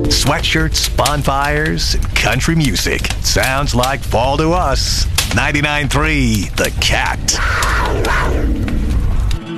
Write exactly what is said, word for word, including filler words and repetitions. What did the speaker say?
Sweatshirts, bonfires, and country music. Sounds like fall to us. ninety-nine point three The Cat.